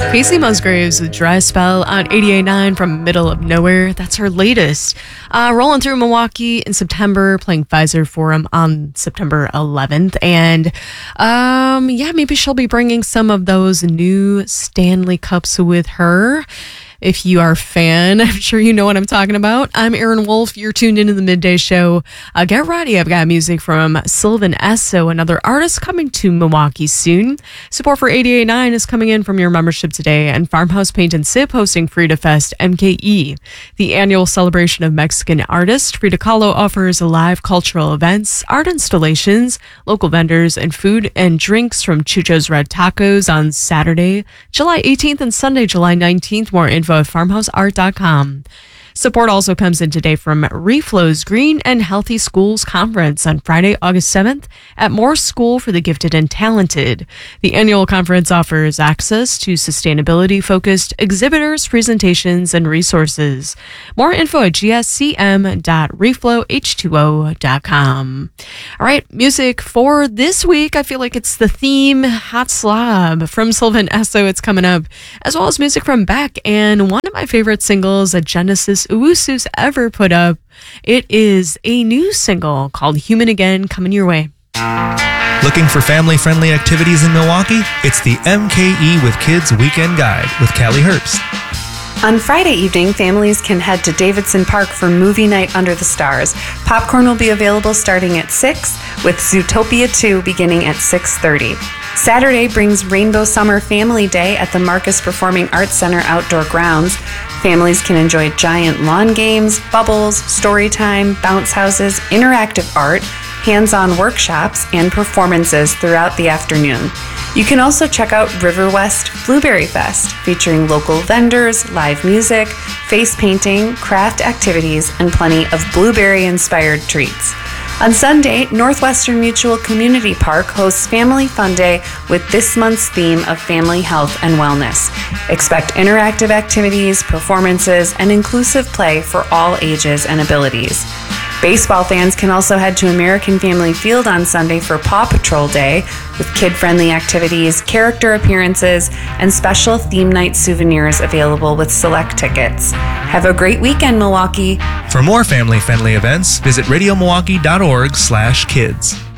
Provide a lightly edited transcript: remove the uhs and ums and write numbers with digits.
Casey Musgraves with Dry Spell on 88.9 from Middle of Nowhere. That's her latest. Rolling through Milwaukee in September, playing Pfizer Forum on September 11th. And maybe she'll be bringing some of those new Stanley Cups with her. If you are a fan, I'm sure you know what I'm talking about. I'm Erin Wolf. You're tuned into the Midday Show. Get ready. I've got music from Sylvan Esso, another artist coming to Milwaukee soon. Support for 88.9 is coming in from your membership today, and Farmhouse Paint and Sip hosting Frida Fest MKE, the annual celebration of Mexican artists. Frida Kahlo offers live cultural events, art installations, local vendors, and food and drinks from Chucho's Red Tacos on Saturday, July 18th and Sunday, July 19th. More info at farmhouseart.com. Support also comes in today from Reflow's Green and Healthy Schools Conference on Friday, August 7th at Morse School for the Gifted and Talented. The annual conference offers access to sustainability-focused exhibitors, presentations, and resources. More info at gscm.reflowh2o.com. All right, music for this week. I feel like it's the theme, Hot Slob from Sylvan Esso. It's coming up, as well as music from Beck and one of my favorite singles that Genesis Owusu's ever put up. It is a new single called Human Again coming your way. Looking for family-friendly activities in Milwaukee? It's the MKE with Kids Weekend Guide with Callie Herbst. On Friday evening, families can head to Davidson Park for movie night under the stars. Popcorn will be available starting at 6, with Zootopia 2 beginning at 6:30. Saturday brings Rainbow Summer Family Day at the Marcus Performing Arts Center outdoor grounds. Families can enjoy giant lawn games, bubbles, story time, bounce houses, interactive art, hands-on workshops, and performances throughout the afternoon. You can also check out River West Blueberry Fest, featuring local vendors, live music, face painting, craft activities, and plenty of blueberry-inspired treats. On Sunday, Northwestern Mutual Community Park hosts Family Fun Day with this month's theme of family health and wellness. Expect interactive activities, performances, and inclusive play for all ages and abilities. Baseball fans can also head to American Family Field on Sunday for Paw Patrol Day, with kid-friendly activities, character appearances, and special theme night souvenirs available with select tickets. Have a great weekend, Milwaukee. For more family-friendly events, visit radiomilwaukee.org/kids.